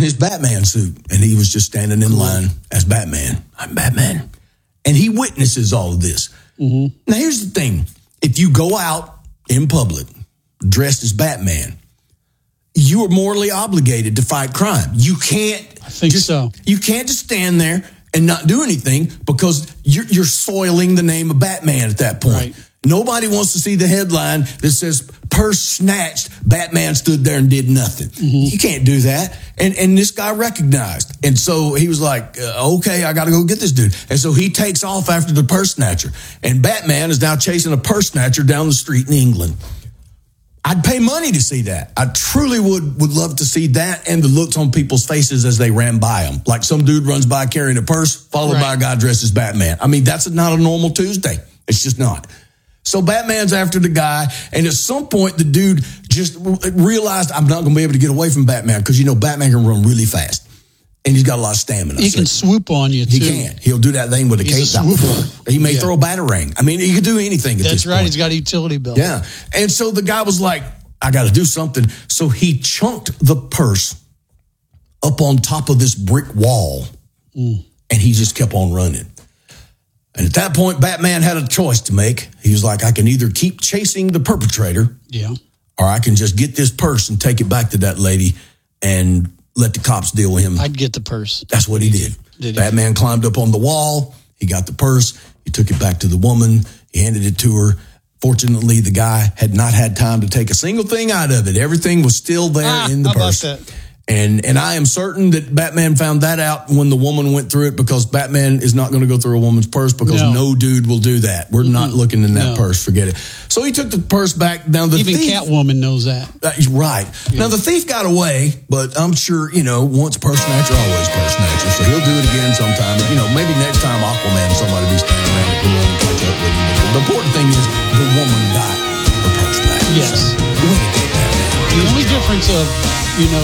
his Batman suit, and he was just standing in line as Batman. I'm Batman. And he witnesses all of this. Mm-hmm. Now, here's the thing. If you go out in public dressed as Batman, you are morally obligated to fight crime. You can't. I think so. You can't just stand there and not do anything because you're soiling the name of Batman at that point. Right. Nobody wants to see the headline that says, purse snatched, Batman stood there and did nothing. Mm-hmm. You can't do that. And this guy recognized. And so he was like, okay, I got to go get this dude. And so he takes off after the purse snatcher. And Batman is now chasing a purse snatcher down the street in England. I'd pay money to see that. I truly would love to see that and the looks on people's faces as they ran by him. Like some dude runs by carrying a purse, followed by a guy dressed as Batman. I mean, that's not a normal Tuesday. It's just not. So Batman's after the guy, and at some point, the dude just realized, I'm not going to be able to get away from Batman because, Batman can run really fast, and he's got a lot of stamina. He can swoop on you, too. He can. He'll do that thing with a cape. He may throw a batarang. I mean, he could do anything at this point. That's right. He's got a utility belt. Yeah. And so the guy was like, I got to do something. So he chunked the purse up on top of this brick wall, and he just kept on running. And at that point, Batman had a choice to make. He was like, I can either keep chasing the perpetrator, or I can just get this purse and take it back to that lady and let the cops deal with him. I'd get the purse. That's what he did. Batman climbed up on the wall. He got the purse. He took it back to the woman. He handed it to her. Fortunately, the guy had not had time to take a single thing out of it. Everything was still there in the purse. How about that? And I am certain that Batman found that out when the woman went through it, because Batman is not going to go through a woman's purse because no dude will do that. We're not looking in that purse. Forget it. So he took the purse back. Now the Even thief, Catwoman knows that. Right. Yeah. Now the thief got away, but I'm sure, once purse snatcher, always purse snatcher. So he'll do it again sometime. But, maybe next time Aquaman, somebody be standing around and run and catch up with him. But the important thing is the woman got her purse back. Yes. So, the only difference of,